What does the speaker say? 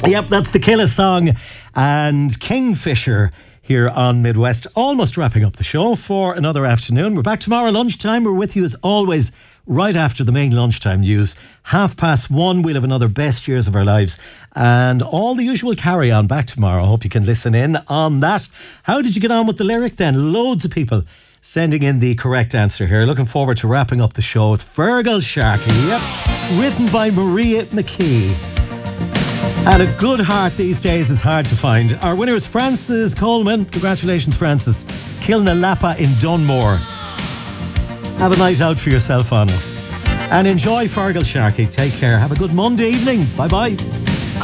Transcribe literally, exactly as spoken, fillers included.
Yep, that's the Killer song and Kingfisher here on Midwest. Almost wrapping up the show for another afternoon. We're back tomorrow lunchtime. We're with you as always right after the main lunchtime news. Half past one, we'll have another Best Years of Our Lives and all the usual carry on back tomorrow. I hope you can listen in on that. How did you get on with the lyric then? Loads of people sending in the correct answer here. Looking forward to wrapping up the show with Fergal Sharkey. Yep, written by Maria McKee. And a good heart these days is hard to find. Our winner is Francis Coleman. Congratulations, Francis. Kilnalapa in Dunmore. Have a night out for yourself on us. And enjoy Fergal Sharkey. Take care. Have a good Monday evening. Bye-bye.